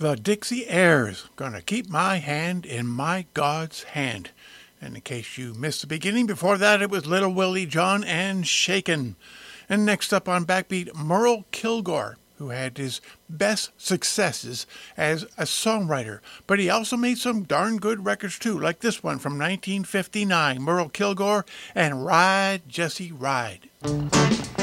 The Dixie Airs, Gonna Keep My Hand in My God's Hand. And in case you missed the beginning, before that it was Little Willie John and Shakin'. And next up on Backbeat, Merle Kilgore, who had his best successes as a songwriter. But he also made some darn good records too, like this one from 1959, Merle Kilgore and Ride, Jesse, Ride.